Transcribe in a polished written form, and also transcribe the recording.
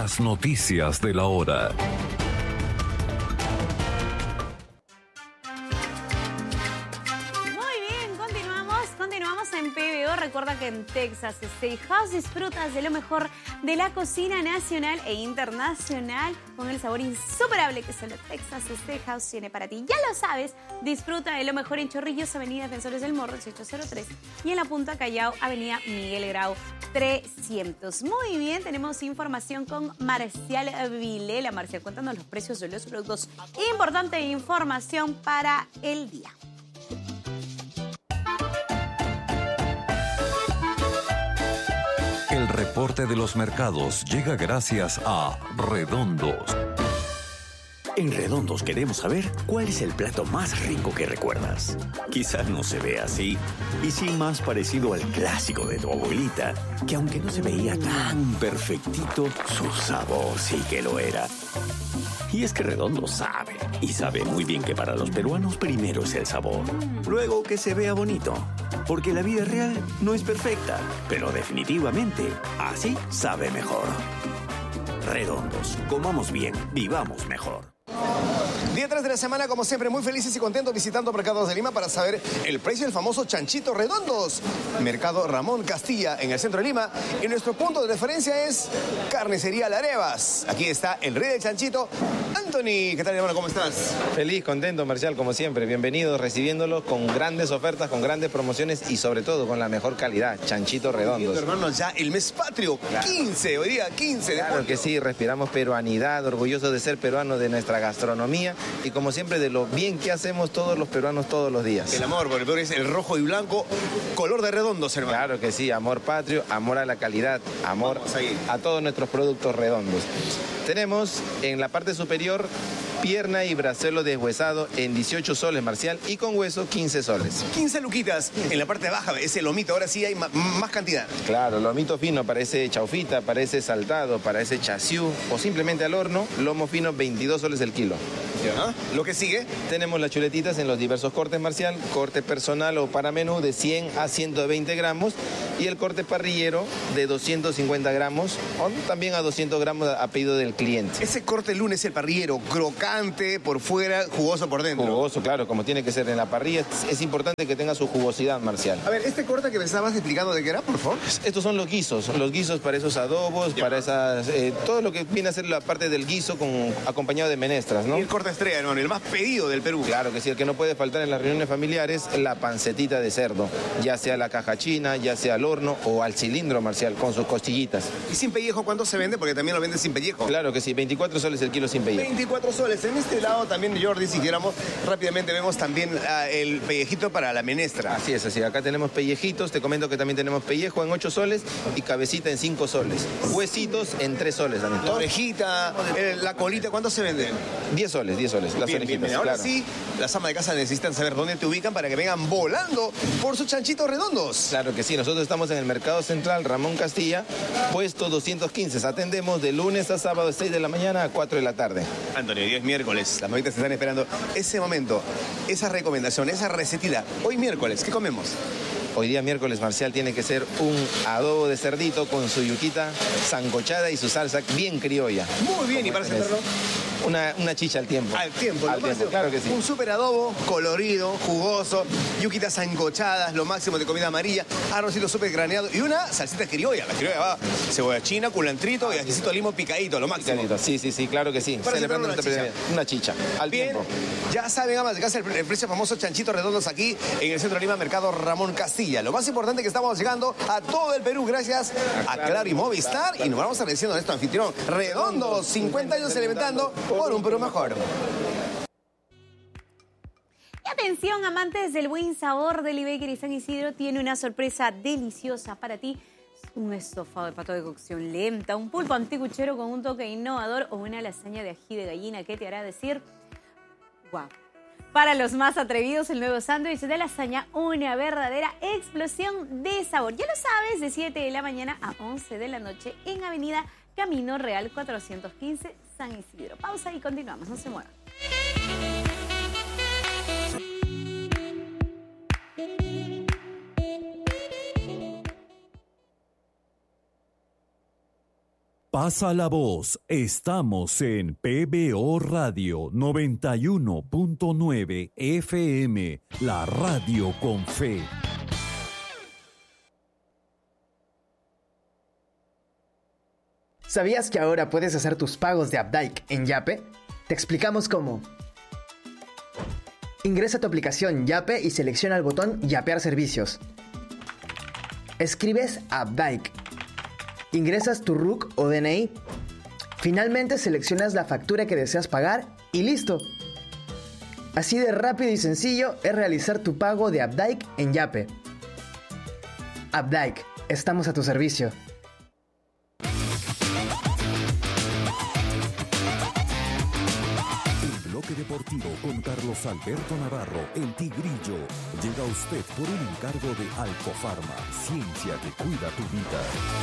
Las noticias de la hora. Continuamos en PBO. Recuerda que en Texas Steakhouse disfrutas de lo mejor de la cocina nacional e internacional con el sabor insuperable que solo Texas Steakhouse tiene para ti. Ya lo sabes, disfruta de lo mejor en Chorrillos, Avenida Defensores del Morro, 1803, y en La Punta Callao, Avenida Miguel Grau, 300. Muy bien, tenemos información con Marcial Vilela. Marcial, cuéntanos los precios de los productos. Importante información para el día. El reporte de los mercados llega gracias a Redondos. En Redondos queremos saber cuál es el plato más rico que recuerdas. Quizás no se ve así, y sí más parecido al clásico de tu abuelita, que aunque no se veía tan perfectito, su sabor sí que lo era. Y es que Redondo sabe, y sabe muy bien que para los peruanos primero es el sabor, luego que se vea bonito. Porque la vida real no es perfecta, pero definitivamente así sabe mejor. Redondos, comamos bien, vivamos mejor. Día 3 de la semana, como siempre, muy felices y contentos visitando Mercados de Lima para saber el precio del famoso chanchito Redondos. Mercado Ramón Castilla, en el centro de Lima. Y nuestro punto de referencia es Carnicería Larevas. Aquí está el rey del chanchito, Anthony. ¿Qué tal, hermano? ¿Cómo estás? Feliz, contento, Marcial, como siempre. Bienvenidos, recibiéndolos con grandes ofertas, con grandes promociones y sobre todo con la mejor calidad, chanchito Redondos. Hermano, ya el mes patrio, claro. 15, hoy día 15 de Claro que sí, respiramos peruanidad, orgullosos de ser peruanos, de nuestra gastronomía y como siempre de lo bien que hacemos todos los peruanos todos los días. El amor por el Perú es el rojo y blanco, color de Redondos, hermano. Claro que sí, amor patrio, amor a la calidad, amor a todos nuestros productos redondos. Tenemos en la parte superior pierna y bracelo deshuesado en 18 soles, Marcial, y con hueso 15 soles. 15 luquitas. En la parte baja, ese lomito, ahora sí hay más cantidad. Claro, lomito fino para ese chaufita, para ese saltado, para ese chasiú o simplemente al horno, lomo fino 22 soles el kilo. ¿Ya? Lo que sigue. Tenemos las chuletitas en los diversos cortes, Marcial, corte personal o para menú de 100 a 120 gramos y el corte parrillero de 250 gramos o también a 200 gramos a pedido del cliente. Ese corte lunes, el parrillero, crocante por fuera, jugoso por dentro. Jugoso, claro, como tiene que ser en la parrilla. Es importante que tenga su jugosidad, Marcial. A ver, este corte que me estabas explicando de qué era, por favor. Estos son los guisos para esos adobos, para esas... todo lo que viene a ser la parte del guiso acompañado de menestras, ¿no? Y el corte estrella, hermano, el más pedido del Perú. Claro que sí, el que no puede faltar en las reuniones familiares, la pancetita de cerdo, ya sea la caja china, ya sea al horno o al cilindro, Marcial, con sus costillitas. ¿Y sin pellejo cuánto se vende? Porque también lo venden sin pellejo. Claro que sí, 24 soles el kilo sin pellejo. 24 soles. En este lado también, Jordi, si quieramos, rápidamente vemos también el pellejito para la menestra. Así es, así. Acá tenemos pellejitos, te comento que también tenemos pellejo en 8 soles y cabecita en 5 soles. Huesitos en 3 soles también. La orejita, la colita, ¿cuánto se vende? 10 soles, las orejitas. Bien. Ahora claro. sí, las amas de casa necesitan saber dónde te ubican para que vengan volando por sus chanchitos redondos. Claro que sí, nosotros estamos en el Mercado Central Ramón Castilla, puesto 215. Atendemos de lunes a sábado de 6 de la mañana a 4 de la tarde. Antonio, hoy es miércoles, las mamitas están esperando ese momento, esa recomendación, esa recetita. Hoy miércoles, ¿qué comemos? Hoy día miércoles, Marcial, tiene que ser un adobo de cerdito con su yuquita sancochada y su salsa bien criolla. Muy bien, ¿y para hacerlo? Una chicha al tiempo. Al tiempo, claro que sí. Un súper adobo, colorido, jugoso, yuquitas sancochadas, lo máximo de comida amarilla, arrocito súper graneado y una salsita criolla. La criolla va cebolla china, culantrito y ajicito limo picadito, lo máximo. Picadito. Sí, claro que sí. Celebrando una chicha al bien, tiempo. Ya saben, amas de casa, el precio famoso chanchitos redondos aquí en el centro de Lima, Mercado Ramón Castilla. Lo más importante es que estamos llegando a todo el Perú gracias a Claro y Movistar y nos vamos agradeciendo a nuestro anfitrión Redondos, 50 años celebrando por un Perú mejor. Y atención, amantes del buen sabor del Bakery San Isidro, tiene una sorpresa deliciosa para ti. Un estofado de pato de cocción lenta, un pulpo anticuchero con un toque innovador o una lasaña de ají de gallina que te hará decir ¡guau! Para los más atrevidos, el nuevo sándwich de lasaña, una verdadera explosión de sabor. Ya lo sabes, de 7 de la mañana a 11 de la noche en Avenida Camino Real 415, San Isidro. Pausa y continuamos, no se muevan. Pasa la voz, estamos en PBO Radio 91.9 FM, la radio con fe. ¿Sabías que ahora puedes hacer tus pagos de Updike en Yape? Te explicamos cómo. Ingresa a tu aplicación Yape y selecciona el botón Yapear servicios. Escribes Updike. Ingresas tu RUC o DNI. Finalmente seleccionas la factura que deseas pagar y ¡listo! Así de rápido y sencillo es realizar tu pago de Updike en Yape. Updike, estamos a tu servicio. Deportivo con Carlos Alberto Navarro, el Tigrillo. Llega a usted por un encargo de Alcofarma, ciencia que cuida tu vida.